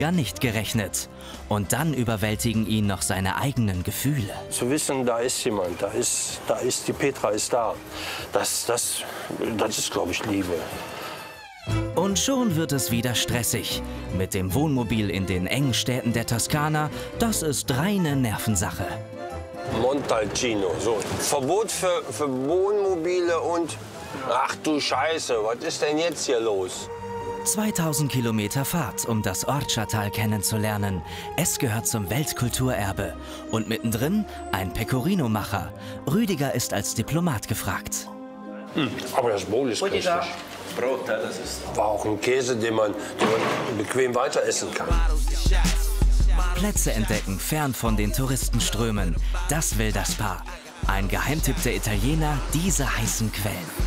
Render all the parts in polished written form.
ja nicht gerechnet. Und dann überwältigen ihn noch seine eigenen Gefühle. Zu wissen, da ist jemand, die Petra ist da, das ist, glaube ich, Liebe. Und schon wird es wieder stressig. Mit dem Wohnmobil in den engen Städten der Toskana, das ist reine Nervensache. Montalcino, so. Verbot für Wohnmobile und... Ach du Scheiße, was ist denn jetzt hier los? 2000 Kilometer Fahrt, um das Ortschatal kennenzulernen. Es gehört zum Weltkulturerbe. Und mittendrin ein Pecorino-Macher. Rüdiger ist als Diplomat gefragt. Aber das Brot ist köstlich. Brot, das ist... War auch ein Käse, den man bequem weiter essen kann. Plätze entdecken, fern von den Touristenströmen. Das will das Paar. Ein Geheimtipp der Italiener, diese heißen Quellen.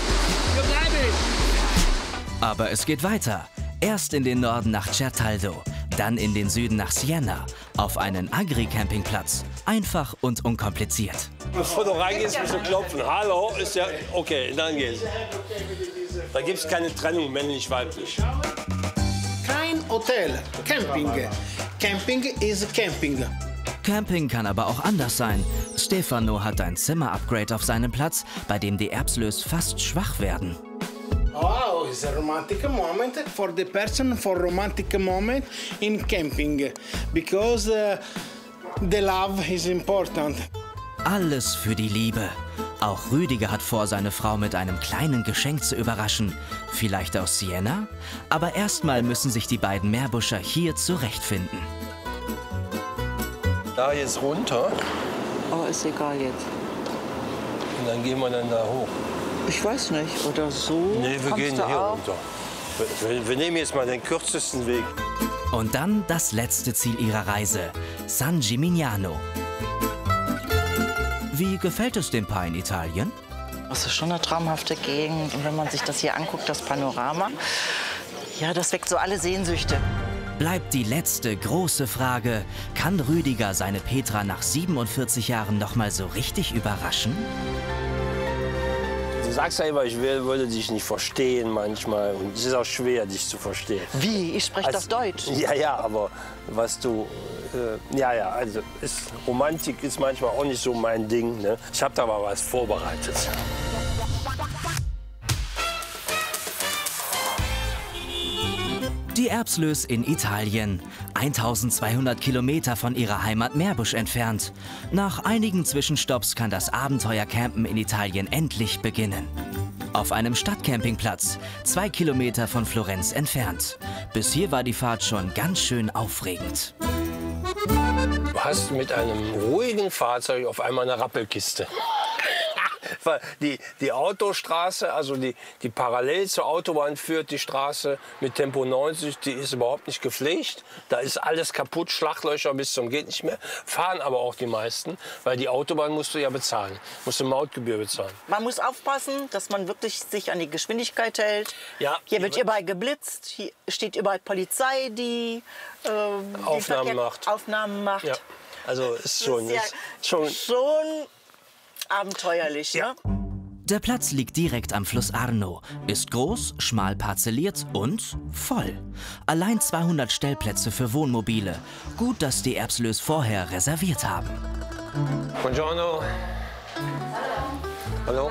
Aber es geht weiter. Erst in den Norden nach Certaldo, dann in den Süden nach Siena, auf einen Agri-Campingplatz. Einfach und unkompliziert. Bevor du reingehst, musst du klopfen. Hallo, ist ja okay, dann geht's. Da gibt es keine Trennung männlich-weiblich. Kein Hotel, Camping. Camping is Camping. Camping kann aber auch anders sein. Stefano hat ein Zimmer-Upgrade auf seinem Platz, bei dem die Erbslös fast schwach werden. Wow, it's a romantic moment for the person for romantic moment in camping. Because the love is important. Alles für die Liebe. Auch Rüdiger hat vor, seine Frau mit einem kleinen Geschenk zu überraschen. Vielleicht aus Siena? Aber erstmal müssen sich die beiden Meerbuscher hier zurechtfinden. Da jetzt runter Oh, ist egal jetzt. und dann gehen wir dann da hoch. Ich weiß nicht, oder so? Nee, wir Kommst gehen du hier auch? runter. Wir nehmen jetzt mal den kürzesten Weg. Und dann das letzte Ziel ihrer Reise, San Gimignano. Wie gefällt es dem Paar in Italien? Das ist schon eine traumhafte Gegend. Und wenn man sich das hier anguckt, das Panorama, ja, das weckt so alle Sehnsüchte. Bleibt die letzte große Frage, kann Rüdiger seine Petra nach 47 Jahren noch mal so richtig überraschen? Du sagst ja immer, ich würde dich nicht verstehen manchmal. Und es ist auch schwer, dich zu verstehen. Wie? Ich spreche doch Deutsch. Ja, aber was du... also Romantik ist manchmal auch nicht so mein Ding. Ne? Ich habe da mal was vorbereitet. Die Erbslös in Italien, 1200 Kilometer von ihrer Heimat Meerbusch entfernt. Nach einigen Zwischenstopps kann das Abenteuercampen in Italien endlich beginnen. Auf einem Stadtcampingplatz, 2 Kilometer von Florenz entfernt. Bis hier war die Fahrt schon ganz schön aufregend. Du hast mit einem ruhigen Fahrzeug auf einmal eine Rappelkiste. Weil die Autostraße, also die parallel zur Autobahn führt, die Straße mit Tempo 90, die ist überhaupt nicht gepflegt. Da ist alles kaputt, Schlaglöcher bis zum geht nicht mehr. Fahren aber auch die meisten, weil die Autobahn musst du ja bezahlen. Musst du Mautgebühr bezahlen. Man muss aufpassen, dass man wirklich sich an die Geschwindigkeit hält. Ja, Hier wird überall geblitzt, hier steht überall Polizei, die Aufnahmen macht. Ja, also ist schon, Das ist ja schon abenteuerlich, ja. Ne? Der Platz liegt direkt am Fluss Arno, ist groß, schmal parzelliert und voll. Allein 200 Stellplätze für Wohnmobile. Gut, dass die Erbslös vorher reserviert haben. Buongiorno. Hallo.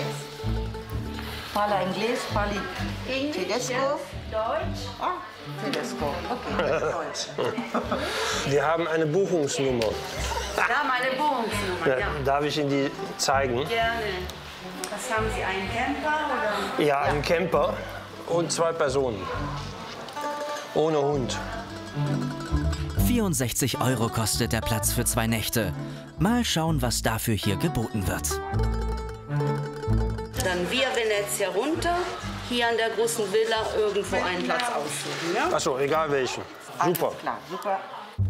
Parla inglese, parli tedesco? Deutsch. Ah, tedesco. Okay, Deutsch. Wir haben eine Buchungsnummer. Wir haben eine Buchungsnummer, ja. Darf ich Ihnen die zeigen? Gerne. Was haben Sie, einen Camper oder? Ja, einen Camper und 2 Personen. Ohne Hund. 64 € kostet der Platz für 2 Nächte. Mal schauen, was dafür hier geboten wird. Dann via Venezia runter, hier an der großen Villa irgendwo einen Platz aussuchen, ja? Ach so, egal welchen. Super. Alles klar, super.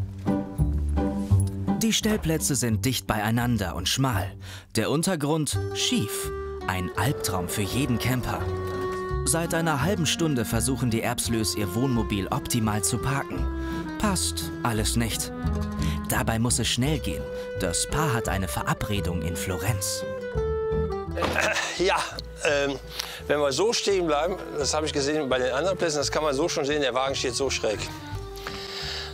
Die Stellplätze sind dicht beieinander und schmal. Der Untergrund schief. Ein Albtraum für jeden Camper. Seit einer halben Stunde versuchen die Erbslös, ihr Wohnmobil optimal zu parken. Passt alles nicht. Dabei muss es schnell gehen. Das Paar hat eine Verabredung in Florenz. Ja, wenn wir so stehen bleiben, das habe ich gesehen bei den anderen Plätzen, das kann man so schon sehen, der Wagen steht so schräg.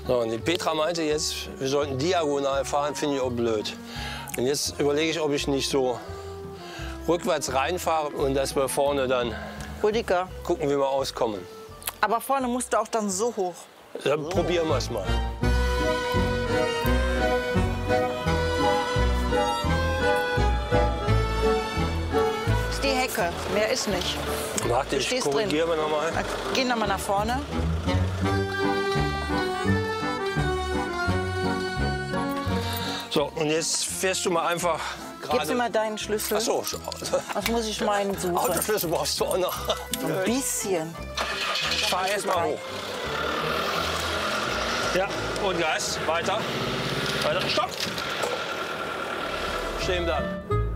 So, und die Petra meinte jetzt, wir sollten diagonal fahren, finde ich auch blöd. Und jetzt überlege ich, ob ich nicht so rückwärts reinfahre und dass wir vorne dann Rüdiger, gucken, wie wir auskommen. aber vorne musst du auch dann so hoch. Dann probieren wir es mal. Das ist die Hecke, mehr ist nicht. Warte, ich stehst korrigiere noch mal. Geh noch mal nach vorne. So, und jetzt fährst du mal einfach gerade. Gib mir mal deinen Schlüssel. Ach so, Was muss ich meinen suchen? Autoschlüssel brauchst du auch noch. Ein bisschen. Fahr erst mal hoch. Ja, und Gas, weiter. Weiter, stopp! Stehen bleiben.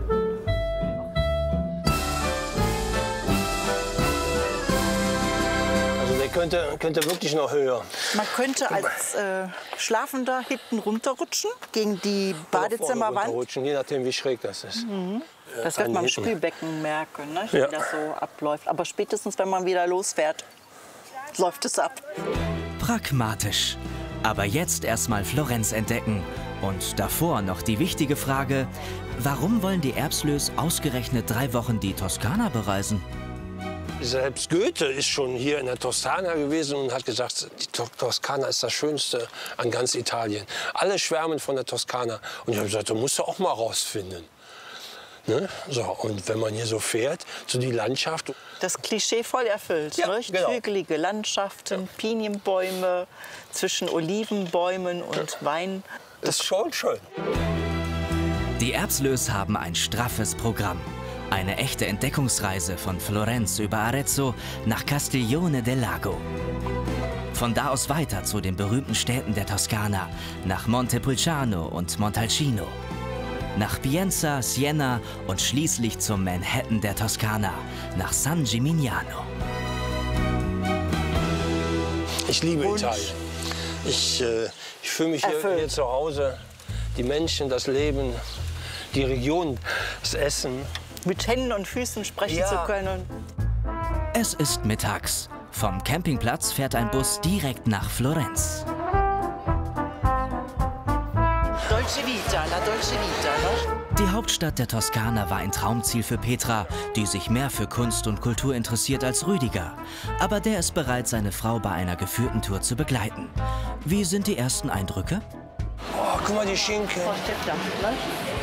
Also der könnte wirklich noch höher. Man könnte als Schlafender hinten runterrutschen gegen die Badezimmerwand. Runterrutschen, je nachdem, wie schräg das ist. Das wird man im hinten. Spülbecken merken, ne? Wie Ja. das so abläuft. Aber spätestens, wenn man wieder losfährt, läuft es ab. Pragmatisch. Aber jetzt erstmal Florenz entdecken. Und davor noch die wichtige Frage, warum wollen die Erbslös ausgerechnet 3 Wochen die Toskana bereisen? Selbst Goethe ist schon hier in der Toskana gewesen und hat gesagt, die Toskana ist das Schönste an ganz Italien. Alle schwärmen von der Toskana. Und ich habe gesagt, du musst du auch mal rausfinden. Ne? So, und wenn man hier so fährt, so die Landschaft. Das Klischee voll erfüllt. Ja, ne? genau. Hügelige Landschaften, Pinienbäume zwischen Olivenbäumen und Wein. Das ist schon schön. Die Erbslös haben ein straffes Programm. Eine echte Entdeckungsreise von Florenz über Arezzo nach Castiglione del Lago. Von da aus weiter zu den berühmten Städten der Toskana, nach Montepulciano und Montalcino. Nach Pienza, Siena und schließlich zum Manhattan der Toskana, nach San Gimignano. Ich liebe Italien. Ich fühle mich hier zu Hause. Die Menschen, das Leben, die Region, das Essen. Mit Händen und Füßen sprechen Ja. zu können. Es ist mittags. Vom Campingplatz fährt ein Bus direkt nach Florenz. Dolce Vita, la Dolce Vita, ne? Die Hauptstadt der Toskana war ein Traumziel für Petra, die sich mehr für Kunst und Kultur interessiert als Rüdiger. Aber der ist bereit, seine Frau bei einer geführten Tour zu begleiten. Wie sind die ersten Eindrücke? Oh, guck mal, die Schinken. Frau Stettler, ne?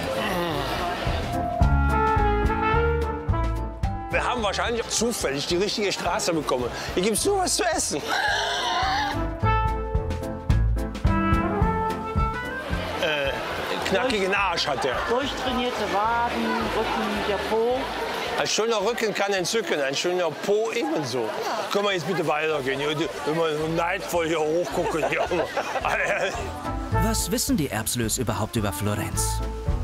Wir haben wahrscheinlich auch zufällig die richtige Straße bekommen. Hier gibt es nur was zu essen. Knackigen Arsch hat der. Durchtrainierte Waden, Rücken, der Po. Ein schöner Rücken kann entzücken, ein schöner Po ebenso. Können wir jetzt bitte weitergehen? Wenn wir neidvoll hier hochgucken. Hier. Was wissen die Erbslös überhaupt über Florenz?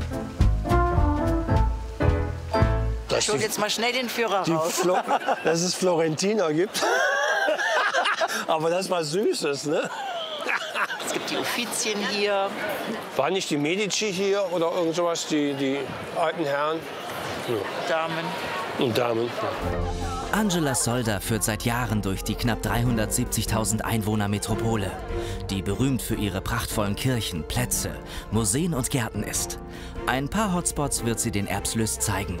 Dass Ich hol jetzt mal schnell den Führer raus. dass es Florentiner gibt. Aber das ist was Süßes, ne? Es gibt die Uffizien hier. Waren nicht die Medici hier oder irgend sowas, die alten Herren? Damen. Und Damen. Angela Solda führt seit Jahren durch die knapp 370.000 Einwohner-Metropole, die berühmt für ihre prachtvollen Kirchen, Plätze, Museen und Gärten ist. Ein paar Hotspots wird sie den Erbslös zeigen.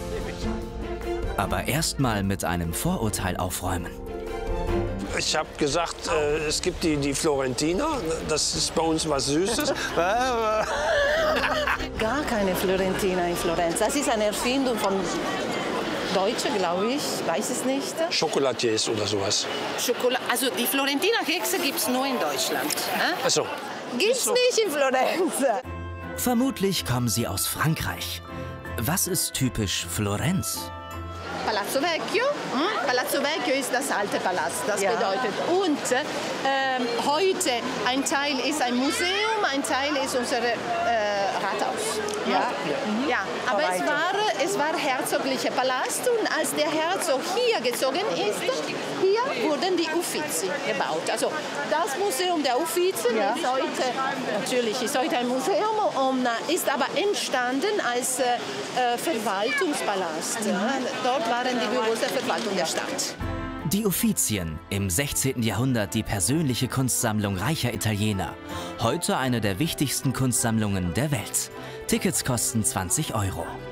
Aber erstmal mit einem Vorurteil aufräumen. Ich habe gesagt, es gibt die Florentiner, das ist bei uns was Süßes. Gar keine Florentiner in Florenz. Das ist eine Erfindung von Deutschen, glaube ich. Weiß es nicht. Chocolatiers oder sowas. Also die Florentiner Kekse gibt es nur in Deutschland. Ach so. Gibt's nicht in Florenz. Vermutlich kommen sie aus Frankreich. Was ist typisch Florenz? Palazzo Vecchio. Palazzo Vecchio ist das alte Palast. Das bedeutet. Und heute ein Teil ist ein Museum, ein Teil ist unser Rathaus. Ja, ja. Aber es war herzoglicher Palast und als der Herzog hier gezogen ist, hier wurden die Uffizi gebaut. Also das Museum der Uffizien ist heute ein Museum und ist aber entstanden als Verwaltungspalast. Dort waren die Büros der Verwaltung der Stadt. Die Uffizien, im 16. Jahrhundert die persönliche Kunstsammlung reicher Italiener. Heute eine der wichtigsten Kunstsammlungen der Welt. Tickets kosten 20 €.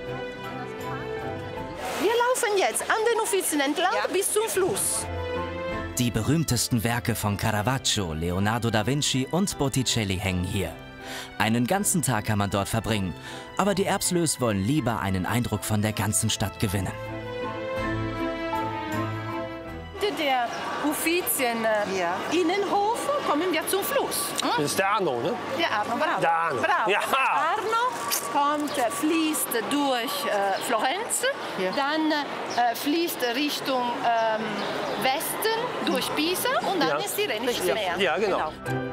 Wir laufen jetzt an den Uffizien entlang bis zum Fluss. Die berühmtesten Werke von Caravaggio, Leonardo da Vinci und Botticelli hängen hier. Einen ganzen Tag kann man dort verbringen, aber die Erbslös wollen lieber einen Eindruck von der ganzen Stadt gewinnen. Der Uffizien Innenhof kommen wir zum Fluss. Das ist der Arno, ne? Der Arno, bravo. Der Arno. Bravo. Ja. Arno fließt durch Florenz, dann fließt Richtung Westen durch Pisa und dann ist die Rheinisches Meer. Ja, genau.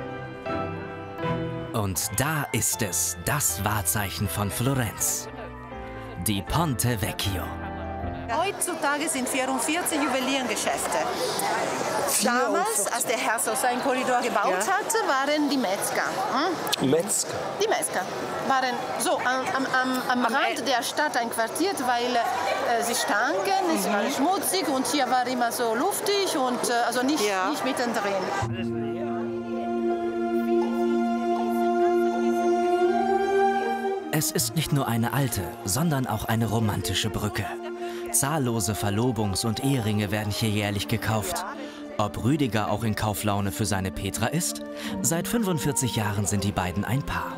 Und da ist es, das Wahrzeichen von Florenz. Die Ponte Vecchio. Heutzutage sind 44 Juweliergeschäfte. Damals, als der Herzog seinen Korridor gebaut hatte, waren die Metzger. Metzger? Die Metzger waren so am Rand der Stadt einquartiert, weil sie stanken, es war schmutzig und hier war immer so luftig und also nicht mittendrin. Es ist nicht nur eine alte, sondern auch eine romantische Brücke. Zahllose Verlobungs- und Eheringe werden hier jährlich gekauft. Ob Rüdiger auch in Kauflaune für seine Petra ist? Seit 45 Jahren sind die beiden ein Paar.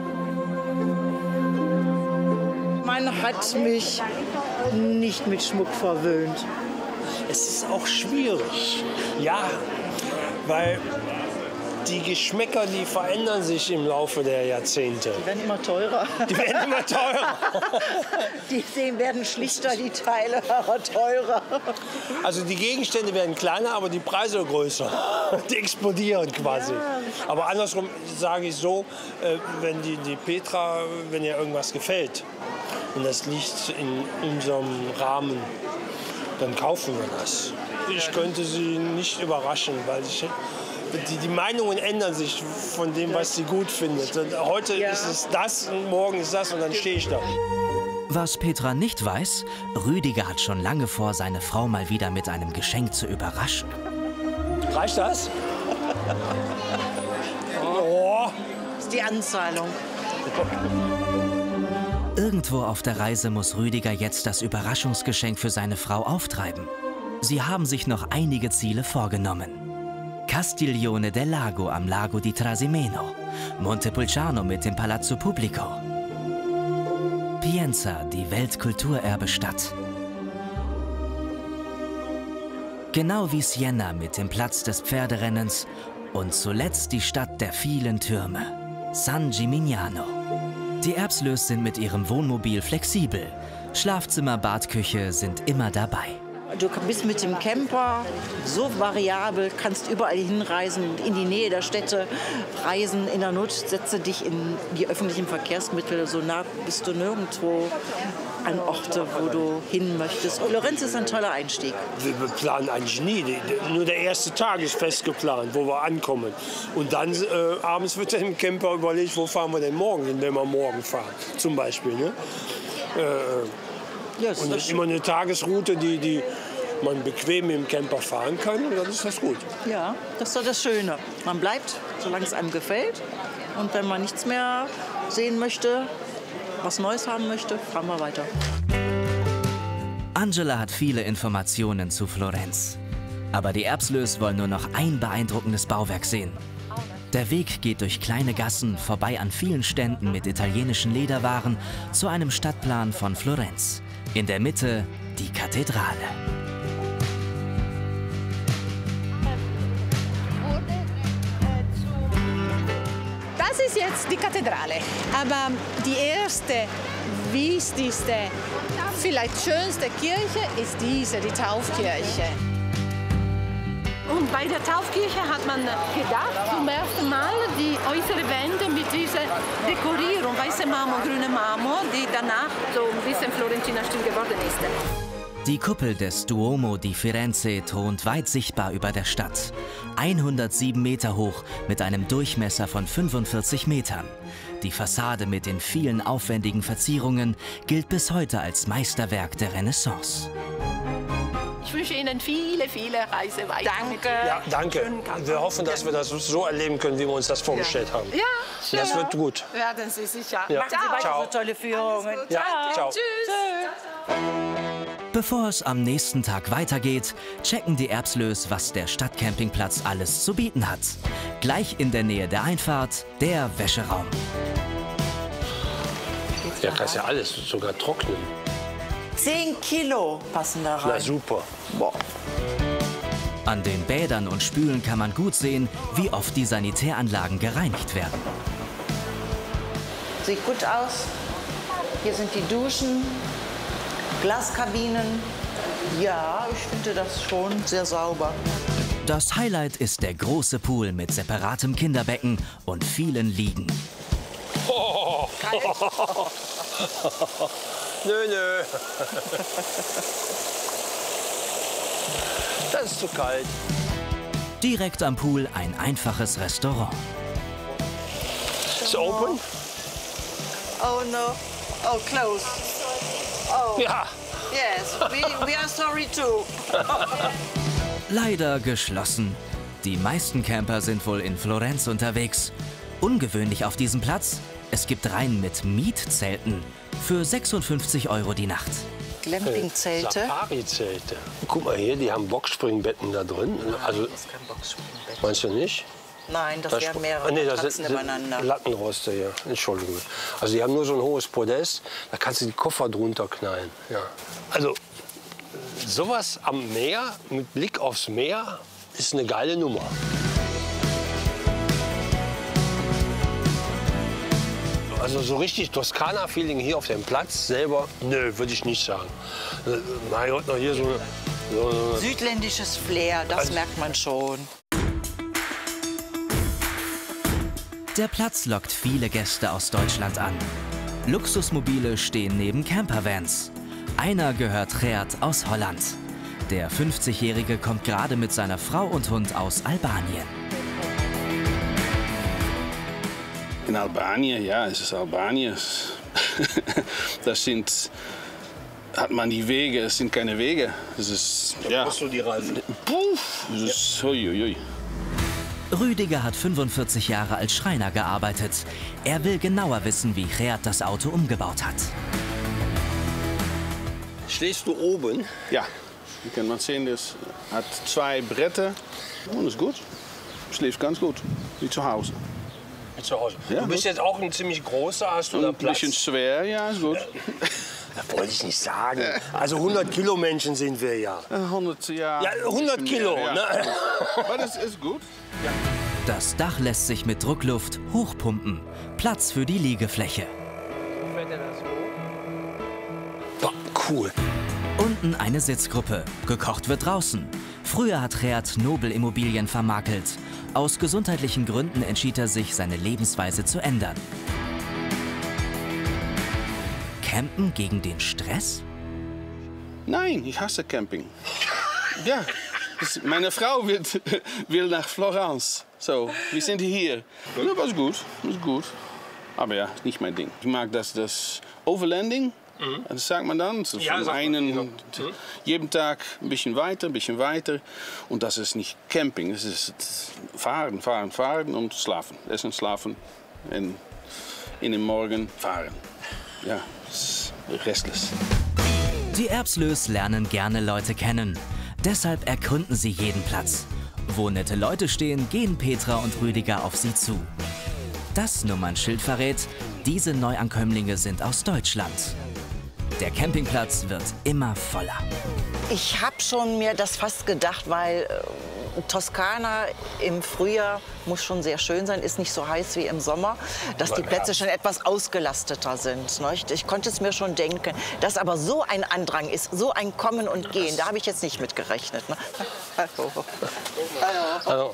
Man hat mich nicht mit Schmuck verwöhnt. Es ist auch schwierig. Ja, weil die Geschmäcker, die verändern sich im Laufe der Jahrzehnte. Die werden immer teurer. Die werden immer teurer. Die werden schlichter, die Teile, aber teurer. Also die Gegenstände werden kleiner, aber die Preise größer. Die explodieren quasi. Aber andersrum sage ich so, wenn die Petra, wenn ihr irgendwas gefällt und das liegt in unserem Rahmen, dann kaufen wir das. Ich könnte sie nicht überraschen, weil die Meinungen ändern sich von dem, was sie gut findet. Heute ist es das und morgen ist das und dann stehe ich da. Was Petra nicht weiß, Rüdiger hat schon lange vor, seine Frau mal wieder mit einem Geschenk zu überraschen. Reicht das? Oh. Das ist die Anzahlung. Irgendwo auf der Reise muss Rüdiger jetzt das Überraschungsgeschenk für seine Frau auftreiben. Sie haben sich noch einige Ziele vorgenommen. Castiglione del Lago am Lago di Trasimeno, Montepulciano mit dem Palazzo Pubblico, Pienza, die Weltkulturerbestadt. Genau wie Siena mit dem Platz des Pferderennens und zuletzt die Stadt der vielen Türme, San Gimignano. Die Erbslös sind mit ihrem Wohnmobil flexibel. Schlafzimmer, Badküche sind immer dabei. Du bist mit dem Camper so variabel, kannst überall hinreisen, in die Nähe der Städte reisen. In der Not setze dich in die öffentlichen Verkehrsmittel. So nah bist du nirgendwo an Orte, wo du hin möchtest. Florenz ist ein toller Einstieg. Wir planen eigentlich nie. Nur der erste Tag ist fest geplant, wo wir ankommen. Und dann abends wird dann im Camper überlegt, wo fahren wir denn morgen hin, wenn wir morgen fahren. Zum Beispiel. Ne? Und das ist immer eine Tagesroute, die man bequem im Camper fahren kann. Und dann ist das gut. Ja, das ist doch das Schöne. Man bleibt, solange es einem gefällt. Und wenn man nichts mehr sehen möchte, was Neues haben möchte, fahren wir weiter. Angela hat viele Informationen zu Florenz. Aber die Erbslös wollen nur noch ein beeindruckendes Bauwerk sehen. Der Weg geht durch kleine Gassen, vorbei an vielen Ständen mit italienischen Lederwaren, zu einem Stadtplan von Florenz. In der Mitte die Kathedrale. Das ist jetzt die Kathedrale. Aber die erste, wichtigste, vielleicht schönste Kirche ist diese, die Taufkirche. Und bei der Taufkirche hat man gedacht, zum ersten Mal die äußere Wände mit dieser Dekorierung, weiße Marmor, grüne Marmor, die danach so ein bisschen Florentiner-Stil geworden ist. Die Kuppel des Duomo di Firenze thront weit sichtbar über der Stadt. 107 Meter hoch mit einem Durchmesser von 45 Metern. Die Fassade mit den vielen aufwendigen Verzierungen gilt bis heute als Meisterwerk der Renaissance. ich wünsche Ihnen viele Reise weiter. Danke. Ja, danke. Wir hoffen, dass wir das so erleben können, wie wir uns das vorgestellt haben. Ja, schön. Das wird gut. Werden Sie sicher. Ja. Machen Sie weiter Ciao. so tolle Führungen. Ja, ciao. Tschüss. Bevor es am nächsten Tag weitergeht, checken die Erbslös, was der Stadtcampingplatz alles zu bieten hat. Gleich in der Nähe der Einfahrt, der Wäscheraum. Ja, kannst ja alles sogar trocknen. 10 Kilo passen da rein. Na super. Boah. An den Bädern und Spülen kann man gut sehen, wie oft die Sanitäranlagen gereinigt werden. Sieht gut aus. Hier sind die Duschen, Glaskabinen. Ja, ich finde das schon sehr sauber. Das Highlight ist der große Pool mit separatem Kinderbecken und vielen Liegen. Nö. Das ist zu kalt. Direkt am Pool ein einfaches Restaurant. Ist open? Oh no. Oh, close. Oh, Ja. yes. We are sorry too. Leider geschlossen. Die meisten Camper sind wohl in Florenz unterwegs. Ungewöhnlich auf diesem Platz: es gibt Reihen mit Mietzelten für 56 € die Nacht. Glampingzelte. Safari-Zelte. Guck mal hier, die haben Boxspringbetten da drin. Also, Das ist kein Boxspringbett. meinst du nicht? Nein, das wären mehrere Nee, das Katzen sind übereinander. Lattenroste hier. Entschuldigung. Also die haben nur so ein hohes Podest, da kannst du die Koffer drunter knallen. Ja. Also sowas am Meer, mit Blick aufs Meer, ist eine geile Nummer. Also so richtig Toskana-Feeling hier auf dem Platz selber, nö, würde ich nicht sagen. Mein Gott, noch hier so eine Südländisches Flair, das Also- merkt man schon. Der Platz lockt viele Gäste aus Deutschland an. Luxusmobile stehen neben Campervans. Einer gehört Geert aus Holland. Der 50-Jährige kommt gerade mit seiner Frau und Hund aus Albanien. In Albanien, ja, es ist Albanien. Hat man die Wege, es sind keine Wege. Es ist, ja. du die Reifen. Es ist, ui. Rüdiger hat 45 Jahre als Schreiner gearbeitet. Er will genauer wissen, wie Geert das Auto umgebaut hat. Schläfst du oben? Ja, hier kann man sehen, das hat 2 Bretter und ist gut. Schläft ganz gut, wie zu Hause. Zu Hause. Ja, du bist jetzt auch ein ziemlich großer, hast du da Ein Platz? bisschen schwer, ja, ist gut. Das wollte ich nicht sagen. Also 100 Kilo Menschen sind wir ja. 100, ja. Ja, 100 Kilo, Mehr, ja. ne? Aber das ist gut. Das Dach lässt sich mit Druckluft hochpumpen. Platz für die Liegefläche. Boah, cool. Unten eine Sitzgruppe. Gekocht wird draußen. Früher hat Geert Nobel-Immobilien vermakelt. Aus gesundheitlichen Gründen entschied er sich, seine Lebensweise zu ändern. Campen gegen den Stress? Nein, ich hasse Camping. Ja, meine Frau will nach Florenz. So, wir sind hier. Ja, was gut. Aber ja, nicht mein Ding. Ich mag das Overlanding. Das sagt man dann. So Ja, von sagt man. jeden Tag ein bisschen weiter. Und das ist nicht Camping. Das ist fahren und schlafen. Essen, schlafen und in den Morgen fahren. Ja, das ist restless. Die Erbslös lernen gerne Leute kennen. Deshalb erkunden sie jeden Platz. Wo nette Leute stehen, gehen Petra und Rüdiger auf sie zu. Das Nummernschild verrät, diese Neuankömmlinge sind aus Deutschland. Der Campingplatz wird immer voller. Ich habe schon mir das fast gedacht, weil Toskana im Frühjahr muss schon sehr schön sein, ist nicht so heiß wie im Sommer, dass die Plätze schon etwas ausgelasteter sind. Ne? Ich konnte es mir schon denken, dass aber so ein Andrang ist, so ein Kommen und Gehen, da habe ich jetzt nicht mit gerechnet. Ne? Also,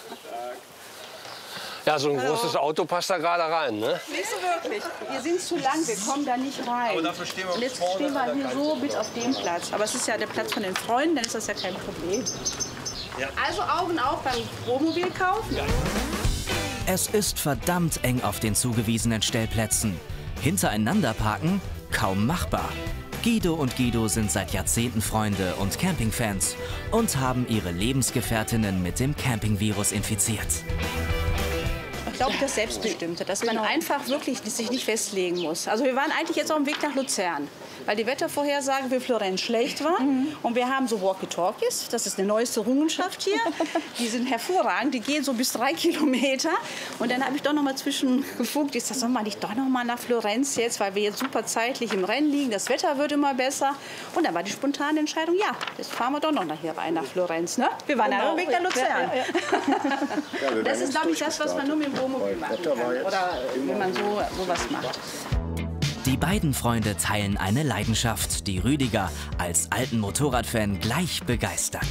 ja, so ein großes Auto passt da gerade rein, ne? Nicht so wirklich. Wir sind zu lang, wir kommen da nicht rein. Aber dafür stehen wir jetzt stehen wir hier so mit auf dem Platz. Aber es ist ja der Platz von den Freunden, dann ist das ja kein Problem. Ja. Also Augen auf beim Wohnmobilkauf. Ja. Es ist verdammt eng auf den zugewiesenen Stellplätzen. Hintereinander parken kaum machbar. Guido und Guido sind seit Jahrzehnten Freunde und Campingfans und haben ihre Lebensgefährtinnen mit dem Campingvirus infiziert. Ich glaube, das Selbstbestimmte, dass man einfach wirklich sich nicht festlegen muss. Also wir waren eigentlich jetzt auf dem Weg nach Luzern, weil die Wettervorhersage für Florenz schlecht war. Und wir haben so Walkie-Talkies, das ist eine neueste Errungenschaft hier. Die sind hervorragend, die gehen so bis 3 Kilometer. Und dann habe ich doch noch mal zwischengefunkt, ich sage, soll man nicht doch noch mal nach Florenz jetzt, weil wir jetzt super zeitlich im Rennen liegen, das Wetter wird immer besser. Und dann war die spontane Entscheidung, ja, jetzt fahren wir doch noch hier rein nach Florenz. Ne? Wir waren auf dem Weg nach Luzern. Das ist, glaube ich, das, was man nur mit dem Wohnmobil machen kann. Oder wenn man sowas macht. Die beiden Freunde teilen eine Leidenschaft, die Rüdiger als alten Motorradfan gleich begeistert.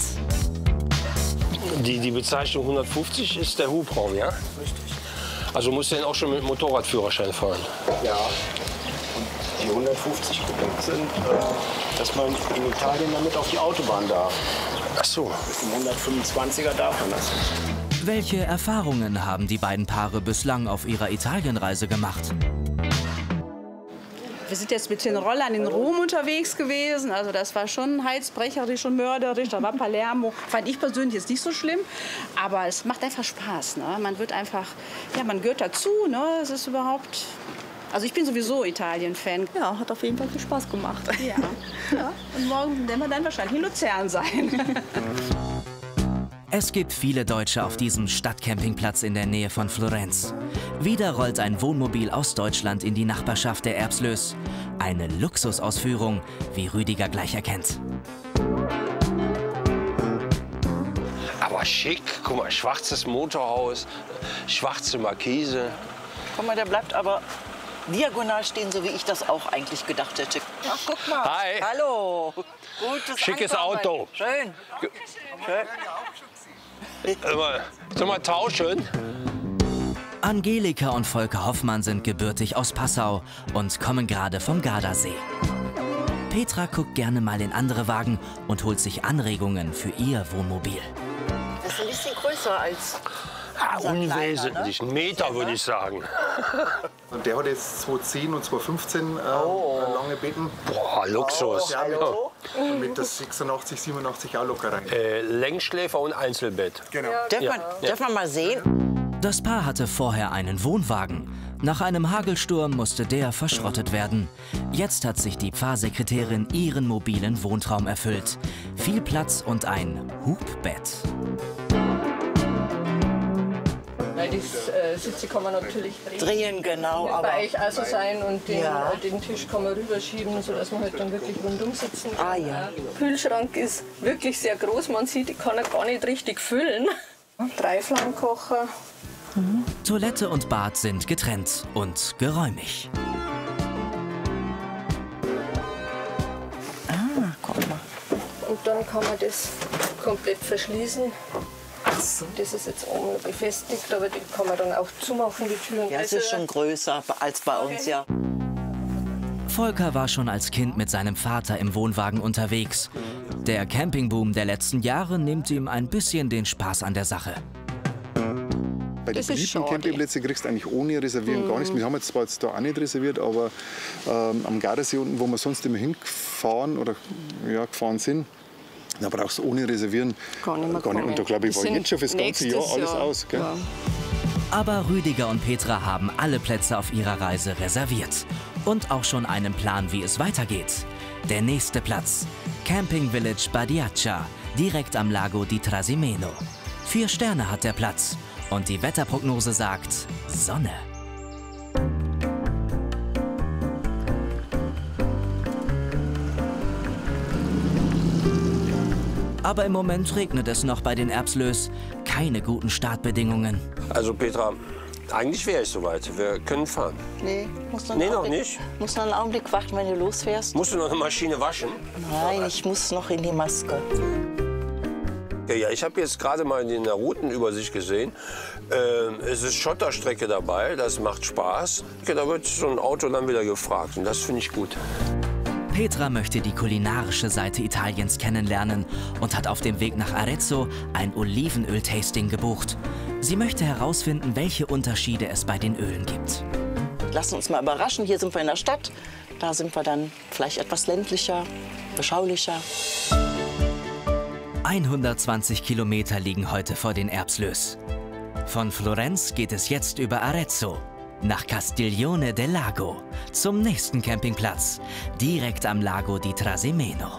Die Bezeichnung 150 ist der Hubraum, ja? Richtig. Also musst du den auch schon mit Motorradführerschein fahren? Ja. Und die 150 gedeckt sind, dass man in Italien damit auf die Autobahn darf. Ach so. Mit dem 125er darf man das nicht. Welche Erfahrungen haben die beiden Paare bislang auf ihrer Italienreise gemacht? Wir sind jetzt mit den Rollern in Rom unterwegs gewesen. Also das war schon heizbrecherisch und mörderisch. Da war Palermo. Fand ich persönlich jetzt nicht so schlimm. Aber es macht einfach Spaß. Ne? Man wird einfach, ja, man gehört dazu. Ne? Es ist überhaupt. Also ich bin sowieso Italien-Fan. Ja, hat auf jeden Fall viel Spaß gemacht. Ja. Ja. Und morgen werden wir dann wahrscheinlich in Luzern sein. Es gibt viele Deutsche auf diesem Stadtcampingplatz in der Nähe von Florenz. Wieder rollt ein Wohnmobil aus Deutschland in die Nachbarschaft der Erbslöß. Eine Luxusausführung, wie Rüdiger gleich erkennt. Aber schick, guck mal, schwarzes Motorhaus, schwarze Markise. Guck mal, der bleibt aber diagonal stehen, so wie ich das auch eigentlich gedacht hätte. Ach, guck mal. Hi. Hallo. Gutes Schickes Ankommen. Auto. Schön. Schön. Sollen wir tauschen? Angelika und Volker Hoffmann sind gebürtig aus Passau und kommen gerade vom Gardasee. Petra guckt gerne mal in andere Wagen und holt sich Anregungen für ihr Wohnmobil. Das ist ein bisschen größer als Unwesentlich, ne? 1 Meter würde ich sagen. Und der hat jetzt 2010 und 2015 lange Betten. Boah, Luxus. Und mit das 86, 87 auch locker rein. Längsschläfer und Einzelbett. Genau. Darf man mal sehen? Das Paar hatte vorher einen Wohnwagen. Nach einem Hagelsturm musste der verschrottet werden. Jetzt hat sich die Pfarrsekretärin ihren mobilen Wohntraum erfüllt. Viel Platz und ein Hubbett. Die Sitze kann man natürlich drehen, genau. Aber weich also sein und Ja. den Tisch kann man rüberschieben, sodass man halt dann wirklich rundum sitzen kann. Ah, ja. Der Kühlschrank ist wirklich sehr groß. Man sieht, ich kann ihn gar nicht richtig füllen. 3 Flammkocher. Toilette und Bad sind getrennt und geräumig. Guck mal. Und dann kann man das komplett verschließen. Das ist jetzt oben befestigt, aber die kann man dann auch zumachen, die Türen. Ja, es ist schon größer als bei uns, ja. Volker war schon als Kind mit seinem Vater im Wohnwagen unterwegs. Der Campingboom der letzten Jahre nimmt ihm ein bisschen den Spaß an der Sache. Bei den beliebten Campingplätzen kriegst du eigentlich ohne Reservieren gar nichts. Wir haben jetzt zwar da auch nicht reserviert, aber am Gardasee unten, wo wir sonst immer hingefahren oder ja, gefahren sind, da brauchst du ohne Reservieren gar nicht. Und da glaube ich, war jetzt schon fürs ganze Jahr alles aus. Gell? Ja. Aber Rüdiger und Petra haben alle Plätze auf ihrer Reise reserviert. Und auch schon einen Plan, wie es weitergeht. Der nächste Platz, Camping Village Badiaccia, direkt am Lago di Trasimeno. 4 Sterne hat der Platz. Und die Wetterprognose sagt Sonne. Aber im Moment regnet es noch bei den Erbslöß. Keine guten Startbedingungen. Also Petra, eigentlich wäre ich soweit. Wir können fahren. Nee, musst du noch nicht. Musst noch einen Augenblick warten, wenn du losfährst. Musst du noch eine Maschine waschen? Nein, ich muss noch in die Maske. Ja, ich habe jetzt gerade mal in der Routenübersicht gesehen. Es ist Schotterstrecke dabei, das macht Spaß. Da wird so ein Auto dann wieder gefragt und das finde ich gut. Petra möchte die kulinarische Seite Italiens kennenlernen und hat auf dem Weg nach Arezzo ein Olivenöl-Tasting gebucht. Sie möchte herausfinden, welche Unterschiede es bei den Ölen gibt. Lass uns mal überraschen, hier sind wir in der Stadt. Da sind wir dann vielleicht etwas ländlicher, beschaulicher. 120 Kilometer liegen heute vor den Erbslöß. Von Florenz geht es jetzt über Arezzo nach Castiglione del Lago zum nächsten Campingplatz, direkt am Lago di Trasimeno.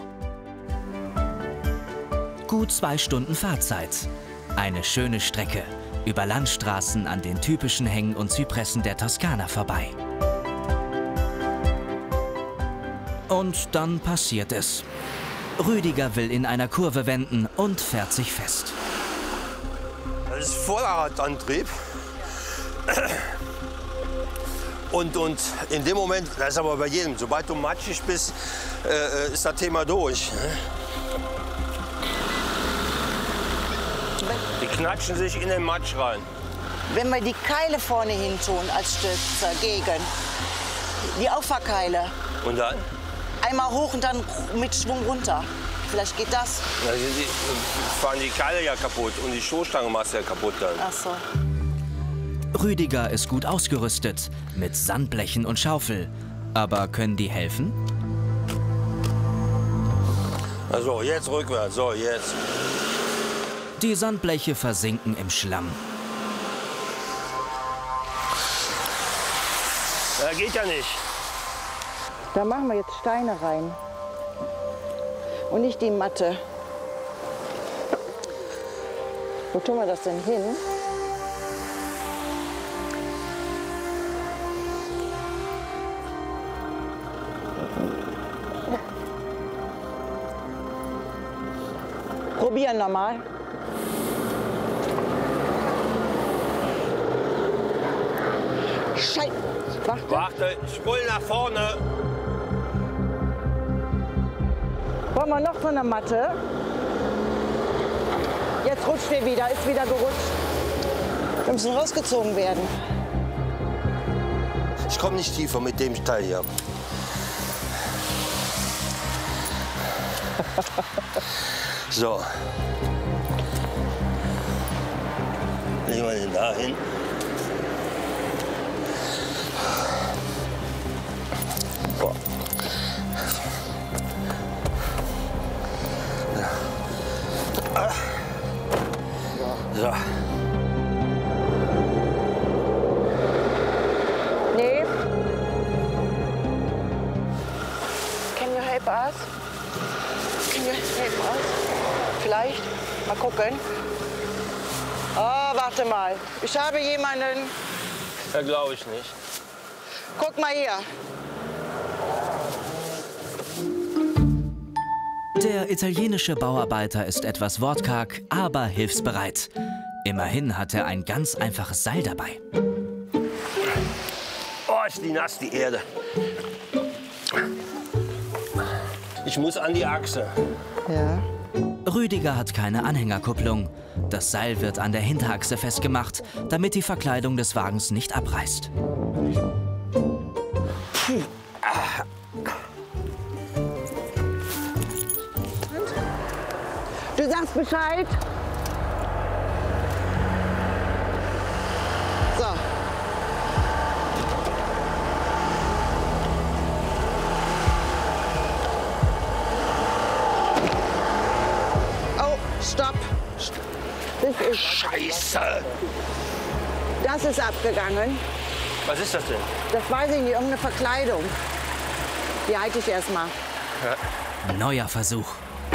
Gut 2 Stunden Fahrzeit. Eine schöne Strecke über Landstraßen an den typischen Hängen und Zypressen der Toskana vorbei. Und dann passiert es. Rüdiger will in einer Kurve wenden und fährt sich fest. Das ist Vorderradantrieb. Und in dem Moment, das ist aber bei jedem, sobald du matschig bist, ist das Thema durch. Die knatschen sich in den Matsch rein. Wenn wir die Keile vorne hin tun als Stütze gegen, die Auffahrkeile. Und dann? Einmal hoch und dann mit Schwung runter. Vielleicht geht das. Ja, die fahren die Keile ja kaputt und die Stoßstange machst du ja kaputt dann. Ach so. Rüdiger ist gut ausgerüstet mit Sandblechen und Schaufel. Aber können die helfen? Also jetzt rückwärts, so jetzt. Die Sandbleche versinken im Schlamm. Das geht ja nicht. Da machen wir jetzt Steine rein. Und nicht die Matte. Wo tun wir das denn hin? Probieren nochmal. Scheiße. Warte, Spull nach vorne. Wollen wir noch so eine Matte? Jetzt rutscht der wieder, ist wieder gerutscht. Wir müssen rausgezogen werden. Ich komme nicht tiefer mit dem Teil hier. So. Legen wir den da hin. So. So. Nee. Can you help us? Can you help us? Vielleicht. Mal gucken. Oh, warte mal. Ich habe jemanden. Ja, glaube ich nicht. Guck mal hier. Der italienische Bauarbeiter ist etwas wortkarg, aber hilfsbereit. Immerhin hat er ein ganz einfaches Seil dabei. Oh, ist die nass, die Erde. Ich muss an die Achse. Ja. Rüdiger hat keine Anhängerkupplung. Das Seil wird an der Hinterachse festgemacht, damit die Verkleidung des Wagens nicht abreißt. Du sagst Bescheid. So. Oh, stopp. Das ist Scheiße. Das ist abgegangen. Was ist das denn? Das weiß ich nicht, irgendeine Verkleidung. Die halte ich erstmal. Ja. Neuer Versuch.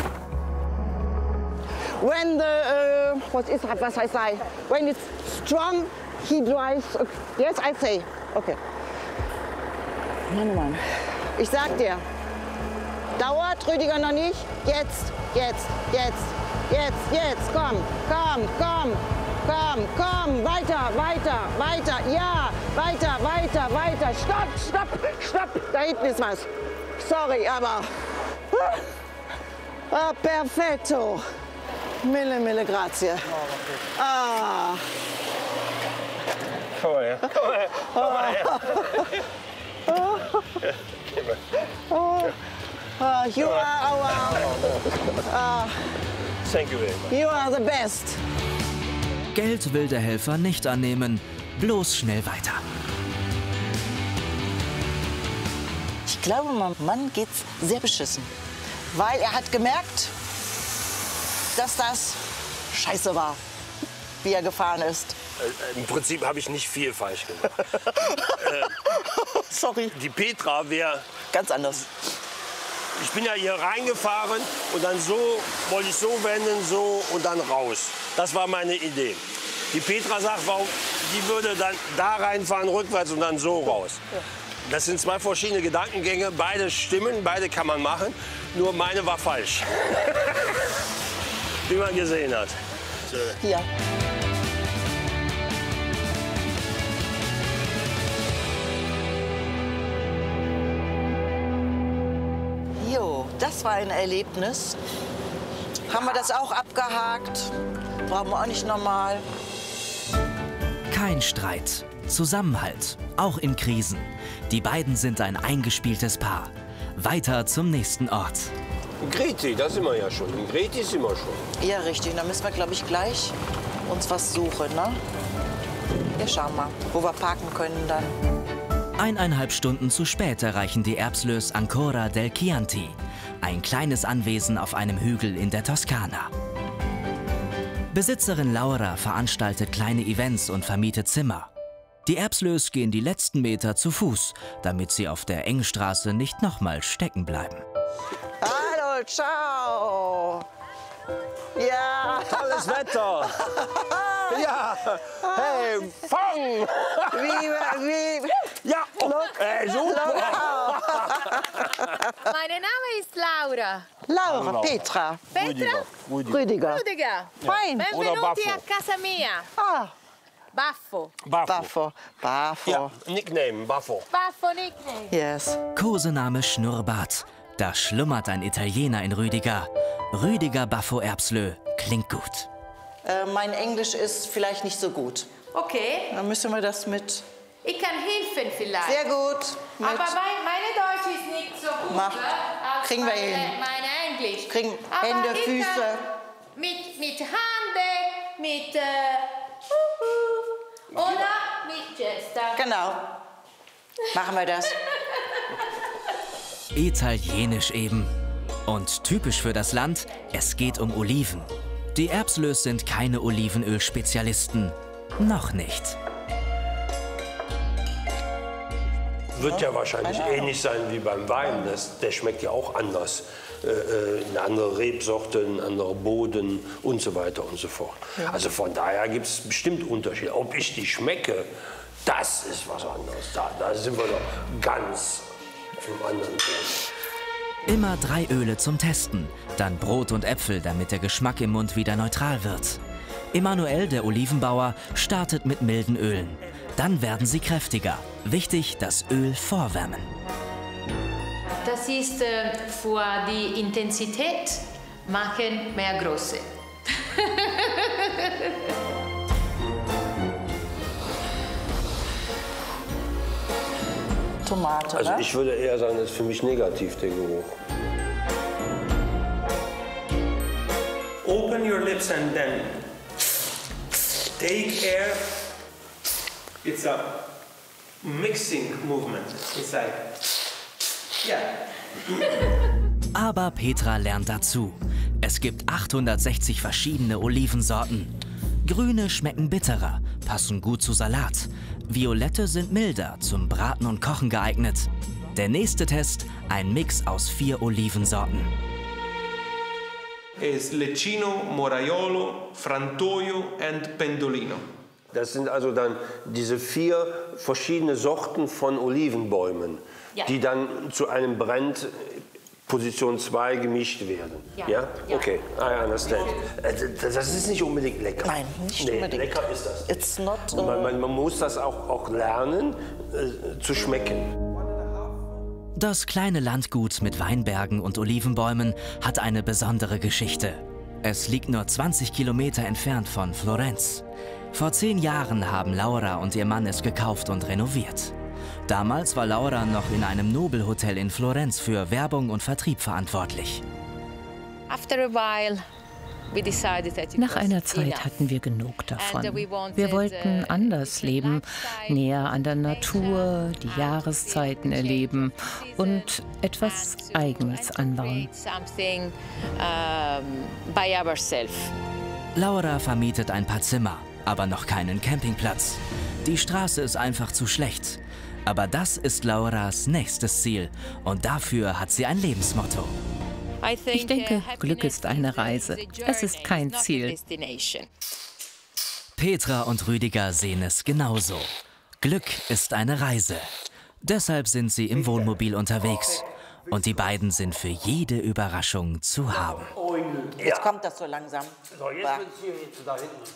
When the was heißt I? When it's strong, he drives. Yes, I say. Okay. Mann. Ich sag dir. Dauert Rüdiger noch nicht? Jetzt. Komm. Weiter. Ja, weiter. Stopp. Da hinten ist was. Sorry, aber. Ah, perfetto. Mille grazie. Ah. Komm mal her. You are our. Thank you very much. You are the best. Geld will der Helfer nicht annehmen, bloß schnell weiter. Ich glaube, meinem Mann geht's sehr beschissen. Weil er hat gemerkt, dass das scheiße war, wie er gefahren ist. Im Prinzip habe ich nicht viel falsch gemacht. Sorry. Die Petra wäre... Ganz anders. Ich bin ja hier reingefahren und dann so, wollte ich so wenden, so und dann raus. Das war meine Idee. Die Petra sagt, warum, die würde dann da reinfahren, rückwärts und dann so raus. Das sind zwei verschiedene Gedankengänge, beide stimmen, beide kann man machen, nur meine war falsch. Wie man gesehen hat. Ja. Jo, das war ein Erlebnis. Haben wir das auch abgehakt? Brauchen wir auch nicht normal. Kein Streit, Zusammenhalt, auch in Krisen. Die beiden sind ein eingespieltes Paar. Weiter zum nächsten Ort. Greti, da sind wir ja schon. In Greti sind wir schon. Ja, richtig. Da müssen wir, glaube ich, gleich uns was suchen, ne? Ja, schauen mal, wo wir parken können dann. 1,5 Stunden zu spät erreichen die Erbslös Ancora del Chianti, ein kleines Anwesen auf einem Hügel in der Toskana. Besitzerin Laura veranstaltet kleine Events und vermietet Zimmer. Die Erbslös gehen die letzten Meter zu Fuß, damit sie auf der engen Straße nicht nochmal stecken bleiben. Hallo, ciao. Ja. Tolles Wetter. Ja. Hey, fang. Wie. Ja, oh, super. Mein Name ist Laura. Laura, Petra. Petra? Rüdiger. Rüdiger. Fein. Benvenuti a casa mia. Ah. Baffo. Baffo. Baffo. Ja, Nickname, Baffo. Baffo Nickname. Yes. Kosename Schnurrbart. Da schlummert ein Italiener in Rüdiger. Rüdiger Baffo Erbslö klingt gut. Mein Englisch ist vielleicht nicht so gut. Okay. Dann müssen wir das mit... Ich kann helfen vielleicht. Sehr gut. Aber meine Deutsch ist nicht so gut. Kriegen wir hin. Meine Englisch. Kriegen Hände, Füße. Mit Hände, mit oder mit Gesta. Genau. Machen wir das. Italienisch eben. Und typisch für das Land, es geht um Oliven. Die Erbslös sind keine Olivenöl-Spezialisten. Noch nicht. Wird ja wahrscheinlich ähnlich sein wie beim Wein. Der schmeckt ja auch anders. Eine andere Rebsorte, ein anderer Boden und so weiter und so fort. Ja. Also von daher gibt es bestimmt Unterschiede. Ob ich die schmecke, das ist was anderes. Da sind wir doch ganz im anderen Boden. Immer 3 Öle zum Testen, dann Brot und Äpfel, damit der Geschmack im Mund wieder neutral wird. Emanuel, der Olivenbauer, startet mit milden Ölen. Dann werden sie kräftiger. Wichtig, das Öl vorwärmen. Das ist für die Intensität machen mehr große. Tomate, also ne? ich würde eher sagen, das ist für mich negativ, der Geruch. Open your lips and then take air. It's a mixing movement inside. Yeah. Aber Petra lernt dazu. Es gibt 860 verschiedene Olivensorten. Grüne schmecken bitterer, passen gut zu Salat. Violette sind milder, zum Braten und Kochen geeignet. Der nächste Test, ein Mix aus 4 Olivensorten. Is Lecchino, Moraiolo, Frantoio and Pendolino. Das sind also dann diese 4 verschiedene Sorten von Olivenbäumen, ja, die dann zu einem Brand Position 2 gemischt werden. Ja. Ja? Okay, I understand. Das ist nicht unbedingt lecker. Nein, nicht unbedingt. Lecker ist das. It's not, man muss das auch lernen, zu schmecken. Das kleine Landgut mit Weinbergen und Olivenbäumen hat eine besondere Geschichte. Es liegt nur 20 Kilometer entfernt von Florenz. Vor 10 Jahren haben Laura und ihr Mann es gekauft und renoviert. Damals war Laura noch in einem Nobelhotel in Florenz für Werbung und Vertrieb verantwortlich. After a while, Nach einer Zeit hatten wir genug davon. Wir wollten anders leben, näher an der Natur, die Jahreszeiten erleben und etwas Eigenes anbauen. Laura vermietet ein paar Zimmer, aber noch keinen Campingplatz. Die Straße ist einfach zu schlecht. Aber das ist Lauras nächstes Ziel und dafür hat sie ein Lebensmotto. Ich denke, Glück ist eine Reise. Es ist kein Ziel. Petra und Rüdiger sehen es genauso. Glück ist eine Reise. Deshalb sind sie im Wohnmobil unterwegs. Und die beiden sind für jede Überraschung zu haben. Jetzt kommt das so langsam. So, jetzt wird es hier da hinten.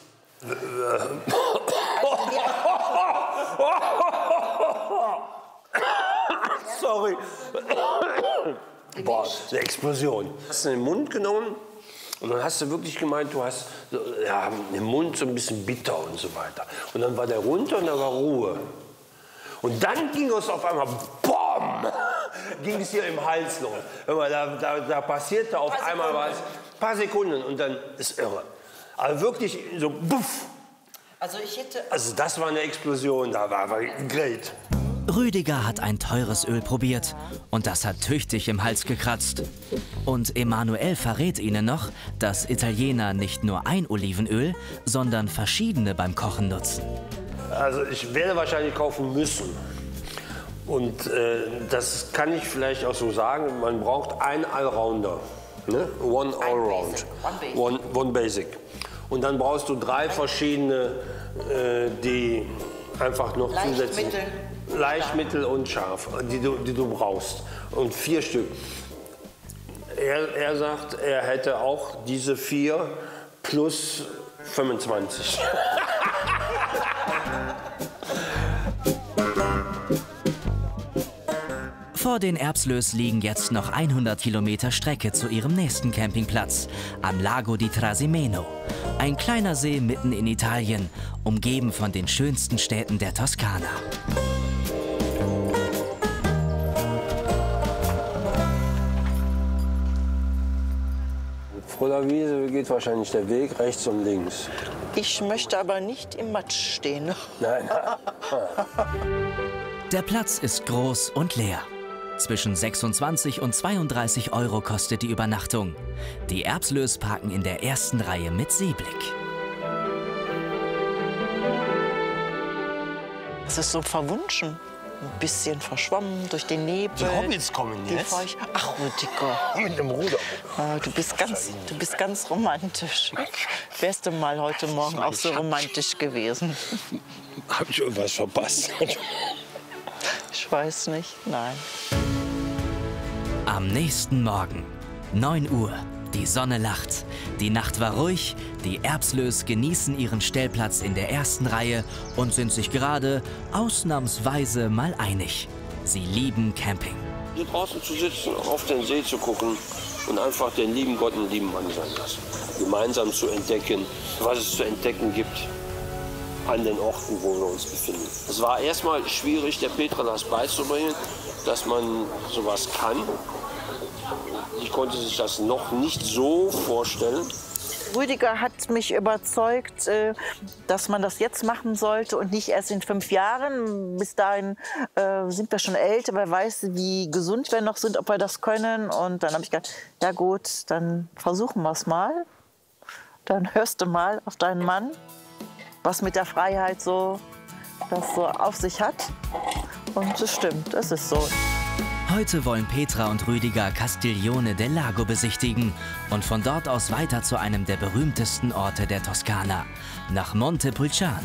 Sorry. Boah, eine Explosion. Du hast den Mund genommen und dann hast du wirklich gemeint, du hast ja, den Mund so ein bisschen bitter und so weiter. Und dann war der runter und da war Ruhe. Und dann ging es auf einmal, BOM! Ging es hier im Hals los. Da passierte auf einmal was, ein paar Sekunden und dann ist irre. Aber wirklich so, buff. Also das war eine Explosion, da war great. Rüdiger hat ein teures Öl probiert und das hat tüchtig im Hals gekratzt. Und Emanuel verrät ihnen noch, dass Italiener nicht nur ein Olivenöl, sondern verschiedene beim Kochen nutzen. Also ich werde wahrscheinlich kaufen müssen. Und das kann ich vielleicht auch so sagen, man braucht einen Allrounder. Ne? One Allround. One Basic. Und dann brauchst du 3 verschiedene, die einfach noch zusätzlich... Leichtmittel und scharf, die du brauchst. Und 4 Stück. Er sagt, er hätte auch diese 4 plus 25. Vor den Erbslös liegen jetzt noch 100 Kilometer Strecke zu ihrem nächsten Campingplatz am Lago di Trasimeno. Ein kleiner See mitten in Italien, umgeben von den schönsten Städten der Toskana. Vor der Wiese geht wahrscheinlich der Weg rechts und links. Ich möchte aber nicht im Matsch stehen. Nein. Der Platz ist groß und leer. Zwischen 26 und 32 Euro kostet die Übernachtung. Die Erbslös parken in der ersten Reihe mit Seeblick. Es ist so verwunschen. Ein bisschen verschwommen durch den Nebel. Die Hobbits kommen jetzt. Ach, Rüdiger. Mit dem Ruder. Du bist ganz romantisch. Wärst du mal heute Morgen auch so romantisch gewesen? Hab ich irgendwas verpasst? Ich weiß nicht, nein. Am nächsten Morgen, 9 Uhr, die Sonne lacht. Die Nacht war ruhig, die Erbslös genießen ihren Stellplatz in der ersten Reihe und sind sich gerade ausnahmsweise mal einig. Sie lieben Camping. Hier draußen zu sitzen, auf den See zu gucken und einfach den lieben Gott einen lieben Mann sein lassen. Gemeinsam zu entdecken, was es zu entdecken gibt an den Orten, wo wir uns befinden. Es war erstmal schwierig, der Petra das beizubringen, dass man sowas kann. Ich konnte sich das noch nicht so vorstellen. Rüdiger hat mich überzeugt, dass man das jetzt machen sollte und nicht erst in 5 Jahren. Bis dahin sind wir schon älter, wer weiß, wie gesund wir noch sind, ob wir das können. Und dann habe ich gedacht, ja gut, dann versuchen wir es mal. Dann hörst du mal auf deinen Mann, was mit der Freiheit so auf sich hat. Und es stimmt, es ist so. Heute wollen Petra und Rüdiger Castiglione del Lago besichtigen und von dort aus weiter zu einem der berühmtesten Orte der Toskana, nach Montepulciano.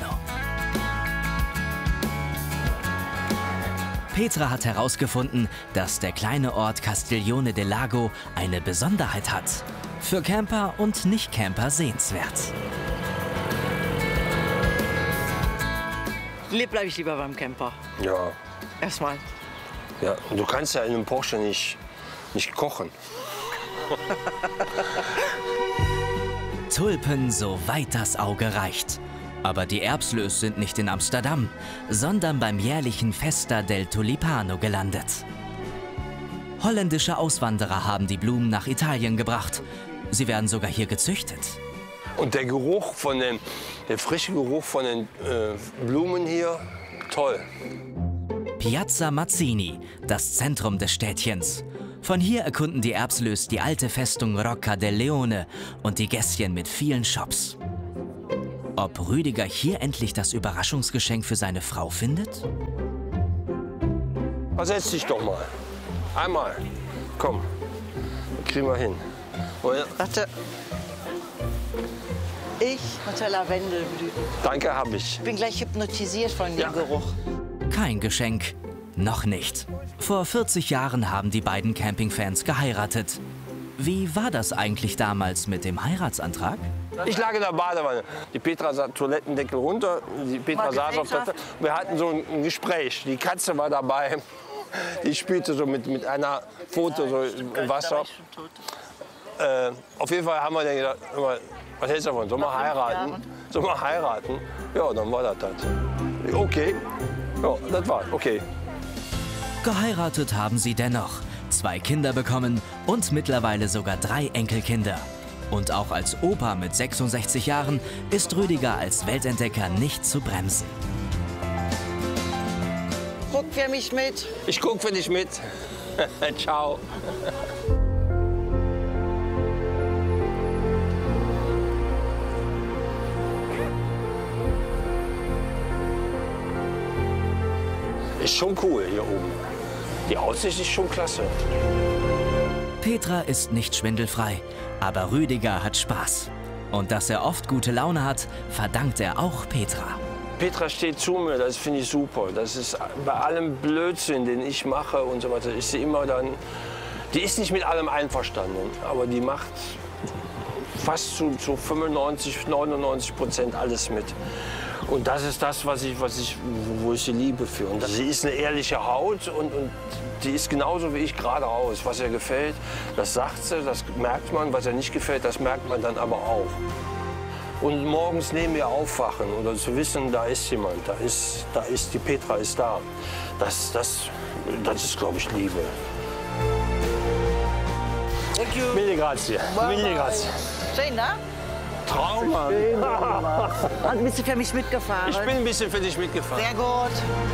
Petra hat herausgefunden, dass der kleine Ort Castiglione del Lago eine Besonderheit hat. Für Camper und Nicht-Camper sehenswert. Bleibe ich lieber beim Camper. Ja. Erstmal. Ja, du kannst ja in einem Porsche nicht kochen. Tulpen, soweit das Auge reicht. Aber die Erbslös sind nicht in Amsterdam, sondern beim jährlichen Festa del Tulipano gelandet. Holländische Auswanderer haben die Blumen nach Italien gebracht. Sie werden sogar hier gezüchtet. Und der Geruch der frische Geruch von den Blumen hier, toll. Piazza Mazzini, das Zentrum des Städtchens. Von hier erkunden die Erbslös die alte Festung Rocca del Leone und die Gässchen mit vielen Shops. Ob Rüdiger hier endlich das Überraschungsgeschenk für seine Frau findet? Setz dich doch mal. Einmal. Komm. Kriegen wir hin. Warte. Ich unter Lavendelblüten. Danke, hab ich. Ich bin gleich hypnotisiert von dem Geruch. Kein Geschenk. Noch nicht. Vor 40 Jahren haben die beiden Campingfans geheiratet. Wie war das eigentlich damals mit dem Heiratsantrag? Ich lag in der Badewanne. Die Petra sah Toilettendeckel runter, die Petra saß auf der Toilette. Wir hatten so ein Gespräch. Die Katze war dabei. Die spielte so mit einer Pfote so im Wasser. Auf jeden Fall haben wir dann gedacht, was hältst du davon? Sollen wir heiraten? Sollen wir heiraten? Ja, dann war das. Okay. Ja, das war okay. Geheiratet haben sie dennoch, 2 Kinder bekommen und mittlerweile sogar 3 Enkelkinder. Und auch als Opa mit 66 Jahren ist Rüdiger als Weltentdecker nicht zu bremsen. Guck für mich mit. Ich guck für dich mit. Ciao. Ist schon cool hier oben. Die Aussicht ist schon klasse. Petra ist nicht schwindelfrei, aber Rüdiger hat Spaß. Und dass er oft gute Laune hat, verdankt er auch Petra. Petra steht zu mir, das finde ich super. Das ist bei allem Blödsinn, den ich mache und so weiter, ist sie immer dann. Die ist nicht mit allem einverstanden, aber die macht fast zu 95–99% alles mit. Und das ist das, wo ich sie liebe für. Und sie ist eine ehrliche Haut und die ist genauso wie ich gerade raus. Was ihr gefällt, das sagt sie, das merkt man. Was ihr nicht gefällt, das merkt man dann aber auch. Und morgens neben ihr aufwachen oder zu wissen, da ist jemand, die Petra ist da. Das ist, glaube ich, Liebe. Thank you. Mille grazie. Mille grazie. Schön, ne? Traumhaft. Und ein bisschen für mich mitgefahren. Ich bin ein bisschen für dich mitgefahren. Sehr gut.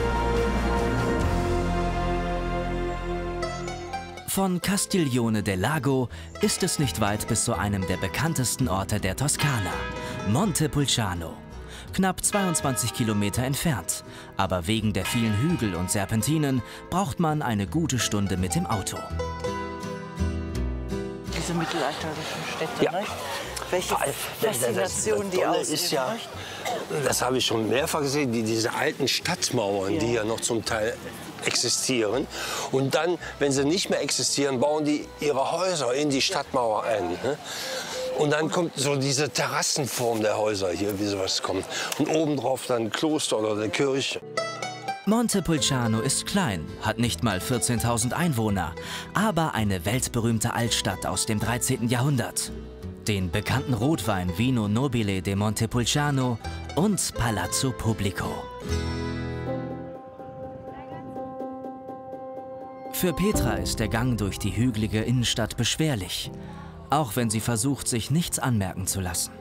Von Castiglione del Lago ist es nicht weit bis zu einem der bekanntesten Orte der Toskana, Montepulciano. Knapp 22 Kilometer entfernt. Aber wegen der vielen Hügel und Serpentinen braucht man eine gute Stunde mit dem Auto. Diese mittelalterlichen Städte, ja. Ne? Welche Faszination die ist ja, das habe ich schon mehrfach gesehen, diese alten Stadtmauern, die ja noch zum Teil existieren. Und dann, wenn sie nicht mehr existieren, bauen die ihre Häuser in die Stadtmauer ein. Ne? Und dann kommt so diese Terrassenform der Häuser hier, wie sowas kommt. Und obendrauf dann ein Kloster oder eine Kirche. Montepulciano ist klein, hat nicht mal 14.000 Einwohner, aber eine weltberühmte Altstadt aus dem 13. Jahrhundert. Den bekannten Rotwein Vino Nobile de Montepulciano und Palazzo Pubblico. Für Petra ist der Gang durch die hügelige Innenstadt beschwerlich, auch wenn sie versucht, sich nichts anmerken zu lassen.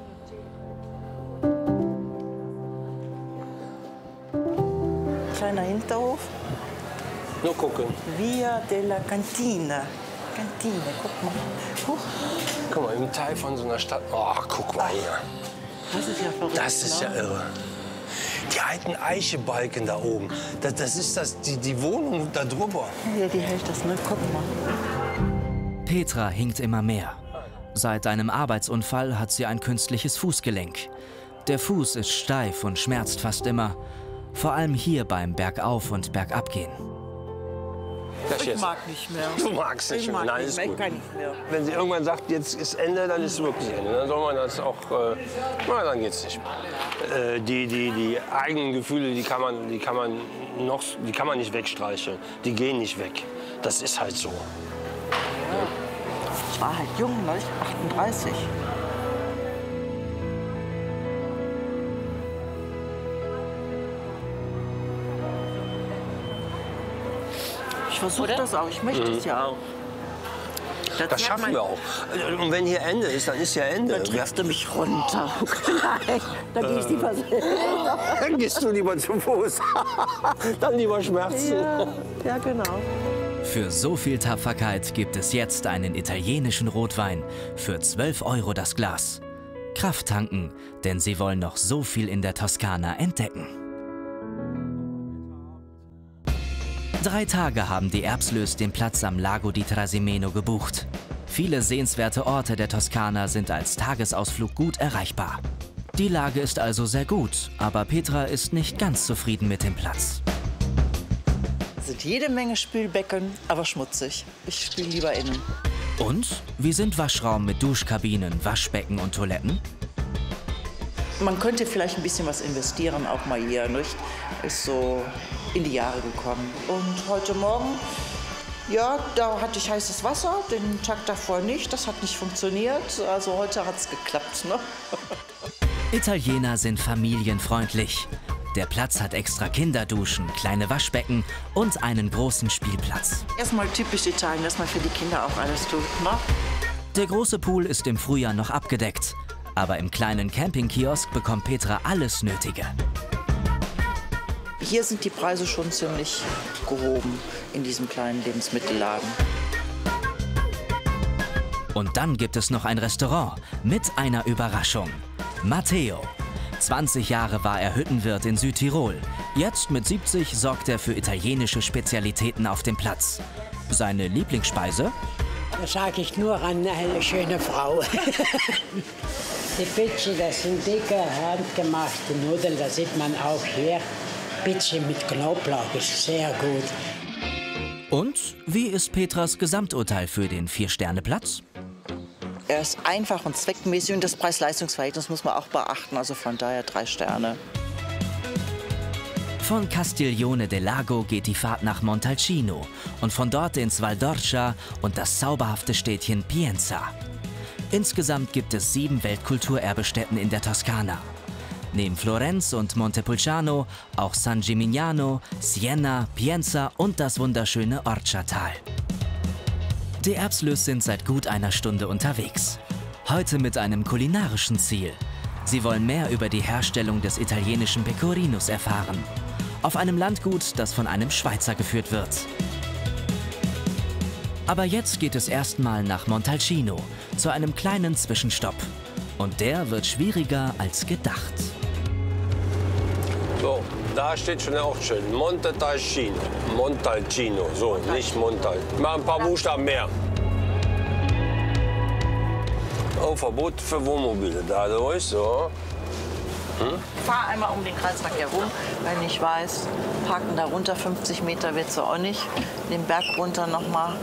Kleiner Hinterhof. Nur gucken. Via della Cantina. Kantine, guck mal. Guck mal, im Teil von so einer Stadt. Oh, guck mal hier. Das ist ja verrückt. Das ist ja irre. Die alten Eichebalken da oben. Das ist die Wohnung da drüber. Ja, die hält das, ne? Guck mal. Petra hinkt immer mehr. Seit einem Arbeitsunfall hat sie ein künstliches Fußgelenk. Der Fuß ist steif und schmerzt fast immer. Vor allem hier beim Bergauf- und Bergabgehen. Ich mag nicht mehr. Du magst nicht mehr. Nein, ist gut. Ich kann nicht mehr. Wenn sie irgendwann sagt, jetzt ist Ende, dann ist es wirklich Ende. Dann soll man das auch, dann geht's nicht mehr. Die eigenen Gefühle, die kann man nicht wegstreicheln. Die gehen nicht weg. Das ist halt so. Ich war halt jung, ne? 38. Ich versuche das auch, ich möchte es ja auch. Das schaffen wir auch. Und wenn hier Ende ist, dann ist ja Ende. Dann trägst du mich runter. Nein, dann gehe ich lieber Dann gehst du lieber zu Fuß. Dann lieber Schmerzen. Ja, genau. Für so viel Tapferkeit gibt es jetzt einen italienischen Rotwein für 12 € das Glas. Kraft tanken, denn sie wollen noch so viel in der Toskana entdecken. 3 Tage haben die Erbslös den Platz am Lago di Trasimeno gebucht. Viele sehenswerte Orte der Toskana sind als Tagesausflug gut erreichbar. Die Lage ist also sehr gut, aber Petra ist nicht ganz zufrieden mit dem Platz. Es sind jede Menge Spülbecken, aber schmutzig. Ich spüle lieber innen. Und? Wie sind Waschraum mit Duschkabinen, Waschbecken und Toiletten? Man könnte vielleicht ein bisschen was investieren, auch mal hier, nicht? Ist so in die Jahre gekommen. Und heute Morgen, ja, da hatte ich heißes Wasser, den Tag davor nicht. Das hat nicht funktioniert, also heute hat es geklappt, ne? Italiener sind familienfreundlich. Der Platz hat extra Kinderduschen, kleine Waschbecken und einen großen Spielplatz. Erstmal typisch Italien, dass man für die Kinder auch alles tut, ne? Der große Pool ist im Frühjahr noch abgedeckt. Aber im kleinen Campingkiosk bekommt Petra alles Nötige. Hier sind die Preise schon ziemlich gehoben in diesem kleinen Lebensmittelladen. Und dann gibt es noch ein Restaurant mit einer Überraschung. Matteo. 20 Jahre war er Hüttenwirt in Südtirol. Jetzt mit 70 sorgt er für italienische Spezialitäten auf dem Platz. Seine Lieblingsspeise? Da sage ich nur an eine schöne Frau. Die Pizza, das sind dicke, handgemachte Nudeln, das sieht man auch hier. Pizza mit Knoblauch ist sehr gut. Und wie ist Petras Gesamturteil für den 4-Sterne-Platz? Er ist einfach und zweckmäßig und das Preis-Leistungs-Verhältnis muss man auch beachten, also von daher 3 Sterne. Von Castiglione del Lago geht die Fahrt nach Montalcino und von dort ins Val d'Orcia und das zauberhafte Städtchen Pienza. Insgesamt gibt es 7 Weltkulturerbestätten in der Toskana. Neben Florenz und Montepulciano auch San Gimignano, Siena, Pienza und das wunderschöne Orcia-Tal. Die Erbslös sind seit gut einer Stunde unterwegs. Heute mit einem kulinarischen Ziel. Sie wollen mehr über die Herstellung des italienischen Pecorinus erfahren. Auf einem Landgut, das von einem Schweizer geführt wird. Aber jetzt geht es erstmal nach Montalcino, zu einem kleinen Zwischenstopp. Und der wird schwieriger als gedacht. So, da steht schon auch schön. Montalcino. Montalcino, so, nicht Montal. Mal ein paar Buchstaben mehr. Oh, Verbot für Wohnmobile. Dadurch, so. Fahr einmal um den Kreisverkehr herum, wenn ich weiß, parken da runter, 50 Meter wird es auch nicht. Den Berg runter nochmal.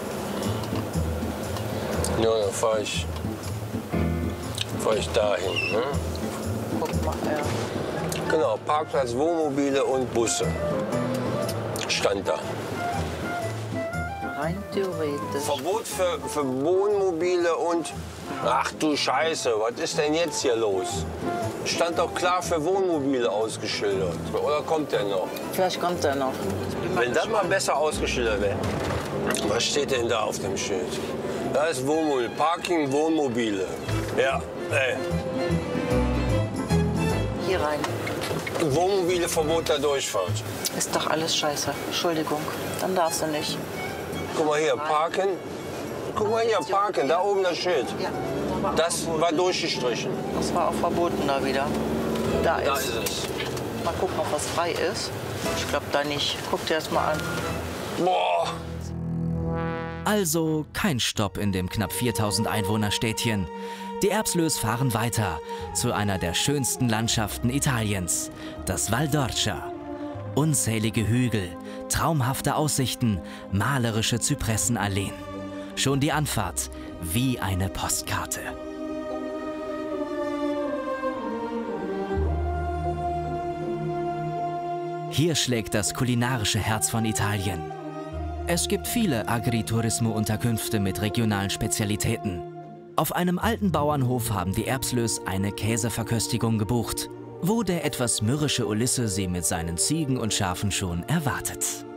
Ja, dann fahre ich dahin. Ne? Guck mal, ja. Genau, Parkplatz, Wohnmobile und Busse. Stand da. Rein theoretisch. Verbot für Wohnmobile und... Ach du Scheiße, was ist denn jetzt hier los? Stand doch klar für Wohnmobile ausgeschildert. Oder kommt der noch? Vielleicht kommt der noch. Wenn das mal besser ausgeschildert wäre. Was steht denn da auf dem Schild? Da ist Wohnmobil, Parking, Wohnmobile. Ja, ey. Hier rein. Wohnmobile, Verbot der Durchfahrt. Ist doch alles scheiße. Entschuldigung, dann darfst du nicht. Guck mal hier, parken. Guck mal hier, parken, da oben das Schild. Ja. Das war durchgestrichen. Das war auch verboten da wieder. Da ist es. Mal gucken, ob was frei ist. Ich glaube da nicht. Guck dir das mal an. Boah. Also kein Stopp in dem knapp 4000 Einwohnerstädtchen. Die Erbslös fahren weiter zu einer der schönsten Landschaften Italiens, das Val d'Orcia. Unzählige Hügel, traumhafte Aussichten, malerische Zypressenalleen. Schon die Anfahrt wie eine Postkarte. Hier schlägt das kulinarische Herz von Italien. Es gibt viele Agriturismo-Unterkünfte mit regionalen Spezialitäten. Auf einem alten Bauernhof haben die Erbslös eine Käseverköstigung gebucht, wo der etwas mürrische Ulisse sie mit seinen Ziegen und Schafen schon erwartet.